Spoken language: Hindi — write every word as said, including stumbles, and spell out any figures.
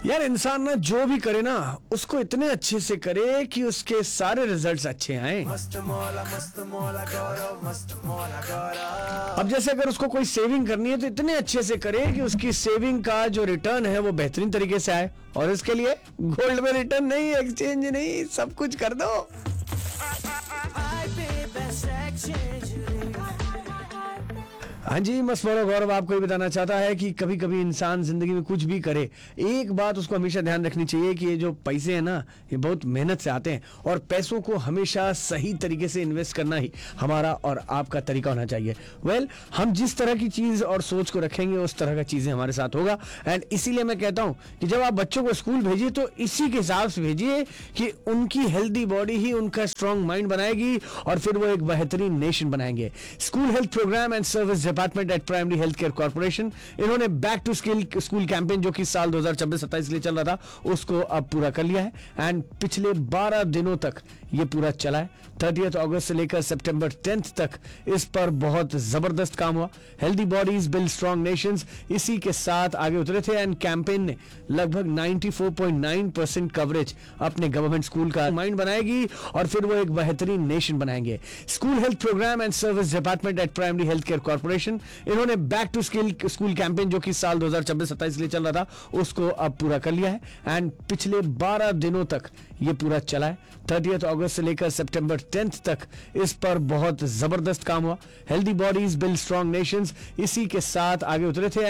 यार इंसान ना जो भी करे ना उसको इतने अच्छे से करे कि उसके सारे रिजल्ट्स अच्छे आए। मस्त मौला मस्त मौला गौरव मस्त मौला गौरव। अब जैसे अगर उसको कोई सेविंग करनी है तो इतने अच्छे से करे कि उसकी सेविंग का जो रिटर्न है वो बेहतरीन तरीके से आए, और इसके लिए गोल्ड में रिटर्न नहीं, एक्सचेंज नहीं, सब कुछ कर दो। I be best exchange। हाँ जी, मस्त मौला गौरव आपको ये बताना चाहता है कि कभी कभी इंसान जिंदगी में कुछ भी करे, एक बात उसको हमेशा ध्यान रखनी चाहिए कि ये जो पैसे हैं ना ये बहुत मेहनत से आते हैं, और पैसों को हमेशा सही तरीके से इन्वेस्ट करना ही हमारा और आपका तरीका होना चाहिए। वेल well, हम जिस तरह की चीज और सोच को रखेंगे उस तरह का चीजें हमारे साथ होगा। एंड इसीलिए मैं कहता हूं कि जब आप बच्चों को स्कूल भेजिए तो इसी के हिसाब से भेजिए कि उनकी हेल्दी बॉडी ही उनका स्ट्रॉन्ग माइंड बनाएगी और फिर वो एक बेहतरीन नेशन बनाएंगे। School health programme and service department at primary health care corporation, इन्होंने back to skill school campaign जो कि साल दो हज़ार छब्बीस सत्ताईस लिए चल रहा था उसको अब पूरा कर लिया है। एंड पिछले बारह दिनों तक ये पूरा चला है। थर्टियथ अगस्त से लेकर सितंबर टेंथ तक इस पर बहुत जबरदस्त काम हुआ। Healthy bodies build strong Nations, इसी के साथ आगे उतरे थे। एंड कैंपेन ने लगभग चौरानवे पॉइंट नौ परसेंट कवरेज अपने गवर्नमेंट स्कूल का माइंड बनाएगी और फिर वो एक बेहतरीन नेशन बनाएंगे। School health programme and service department at primary health care corporation, इन्होंने back to skill school campaign जो कि साल दो हज़ार छब्बीस सत्ताईस लिए चल रहा था उसको अब पूरा कर लिया है। एंड पिछले बारह दिनों तक ये पूरा चला है। थर्टियथ अगस्त से लेकर सितंबर टेंथ तक इस पर बहुत जबरदस्त काम हुआ। Healthy bodies build strong Nations, इसी के साथ आगे उतरे थे।